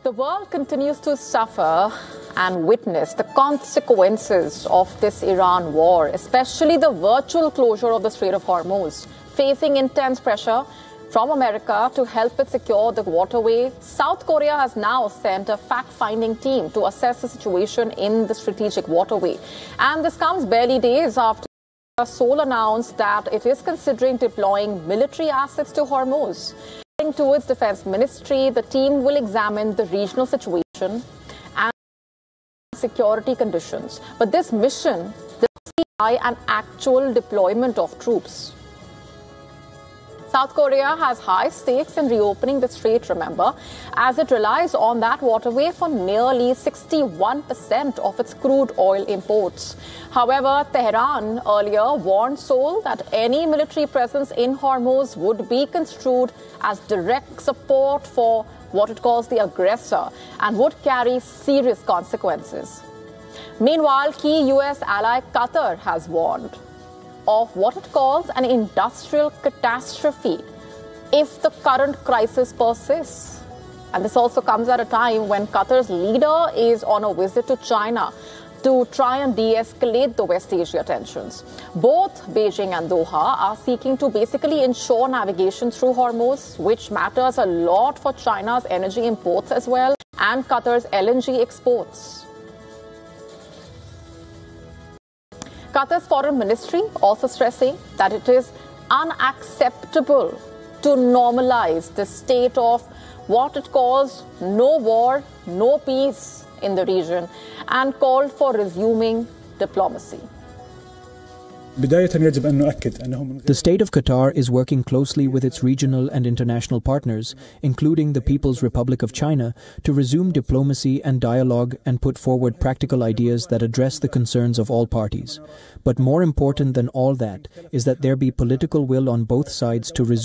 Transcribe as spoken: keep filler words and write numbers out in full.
The world continues to suffer and witness the consequences of this Iran war, especially the virtual closure of the Strait of Hormuz, facing intense pressure from America to help it secure the waterway. South Korea has now sent a fact-finding team to assess the situation in the strategic waterway. And this comes barely days after Seoul announced that it is considering deploying military assets to Hormuz. According to its defense ministry, the team will examine the regional situation and security conditions. But this mission does imply an actual deployment of troops. South Korea has high stakes in reopening the strait, remember, as it relies on that waterway for nearly sixty-one percent of its crude oil imports. However, Tehran earlier warned Seoul that any military presence in Hormuz would be construed as direct support for what it calls the aggressor and would carry serious consequences. Meanwhile, key U S ally Qatar has warned of what it calls an industrial catastrophe if the current crisis persists. And this also comes at a time when Qatar's leader is on a visit to China to try and de-escalate the West Asia tensions. Both Beijing and Doha are seeking to basically ensure navigation through Hormuz, which matters a lot for China's energy imports as well, and Qatar's L N G exports. Qatar's foreign ministry also stressing that it is unacceptable to normalize the state of what it calls no war, no peace in the region, and called for resuming diplomacy. The state of Qatar is working closely with its regional and international partners, including the People's Republic of China, to resume diplomacy and dialogue and put forward practical ideas that address the concerns of all parties. But more important than all that is that there be political will on both sides to resume